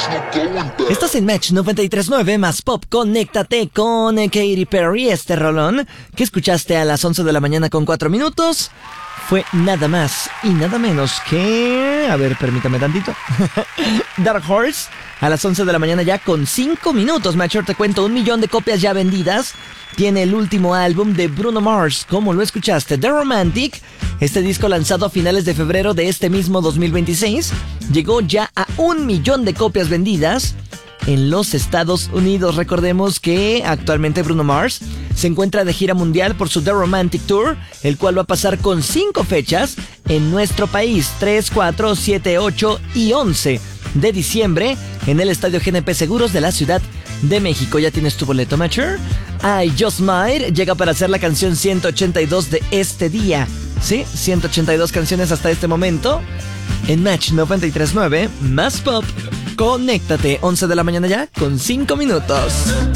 Estás en Match 93.9 más pop. Conéctate con Katy Perry. Este rolón que escuchaste a las 11 de la mañana con 4 minutos fue nada más y nada menos que... A ver, permítame tantito. Dark Horse a las 11 de la mañana ya con 5 minutos. Matcher, te cuento, 1 millón de copias ya vendidas. Tiene el último álbum de Bruno Mars, como lo escuchaste, The Romantic. Este disco, lanzado a finales de febrero de este mismo 2026, llegó ya a 1 millón de copias vendidas en los Estados Unidos. Recordemos que actualmente Bruno Mars se encuentra de gira mundial por su The Romantic Tour, el cual va a pasar con 5 fechas en nuestro país: 3, 4, 7, 8 y 11 de diciembre en el Estadio GNP Seguros de la Ciudad de México. ¿Ya tienes tu boleto, Matcher? I Just Might llega para hacer la canción 182 de este día. Sí, 182 canciones hasta este momento en Match 93.9 más pop. Conéctate, 11 de la mañana ya con 5 minutos.